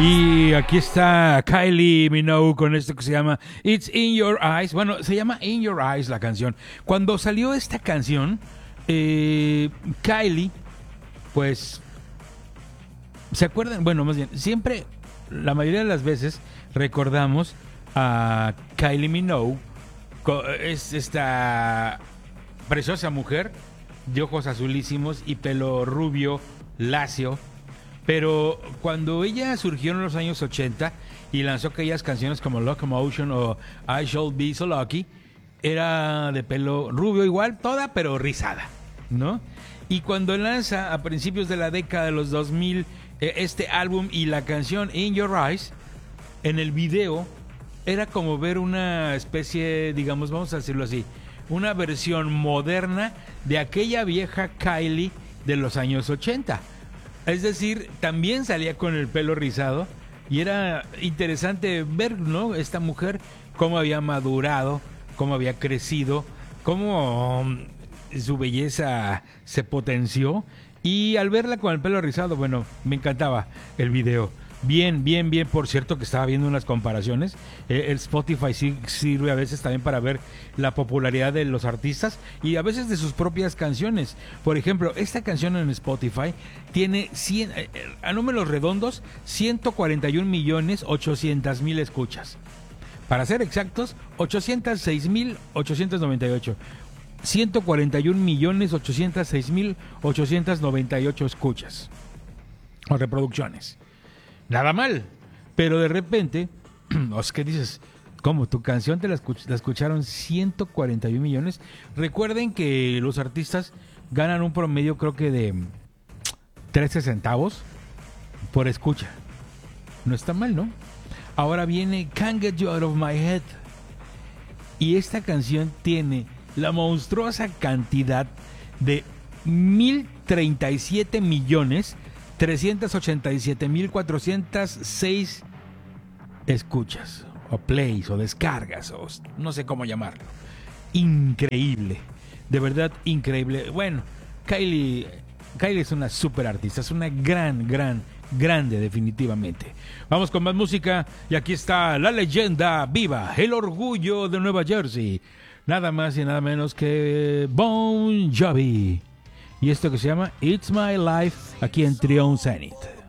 Y aquí está Kylie Minogue con esto que se llama It's in Your Eyes. Bueno, se llama In Your Eyes la canción. Cuando salió esta canción, Kylie, pues, ¿se acuerdan? Bueno, más bien, siempre, la mayoría de las veces, recordamos a Kylie Minogue. Es esta preciosa mujer de ojos azulísimos y pelo rubio, lacio. Pero cuando ella surgió en los años 80 y lanzó aquellas canciones como Locomotion o I Shall Be So Lucky, era de pelo rubio igual, toda pero rizada, ¿no? Y cuando lanza a principios de la década de los 2000 este álbum y la canción In Your Eyes, en el video era como ver una especie, digamos, vamos a decirlo así, una versión moderna de aquella vieja Kylie de los años 80. Es decir, también salía con el pelo rizado y era interesante ver, ¿no? Esta mujer, cómo había madurado, cómo había crecido, cómo su belleza se potenció. Y al verla con el pelo rizado, bueno, me encantaba el video. Bien. Por cierto, que estaba viendo unas comparaciones. El Spotify sí sirve a veces también para ver la popularidad de los artistas y a veces de sus propias canciones. Por ejemplo, esta canción en Spotify tiene 100, a números redondos, 141.800.000 escuchas. Para ser exactos, 806.898. 141.806.898 escuchas o reproducciones. Nada mal, pero de repente, es que dices, ¿cómo? ¿Tu canción la escucharon 141 millones? Recuerden que los artistas ganan un promedio, creo que de 13 centavos por escucha. No está mal, ¿no? Ahora viene Can't Get You Out of My Head. Y esta canción tiene la monstruosa cantidad de 1.037.387.406 escuchas, o plays, o descargas, o no sé cómo llamarlo. Increíble, de verdad increíble. Bueno, Kylie es una super artista, es una grande definitivamente. Vamos con más música y aquí está la leyenda viva, el orgullo de Nueva Jersey. Nada más y nada menos que Bon Jovi. Y esto que se llama It's My Life, aquí en Trion Zenith.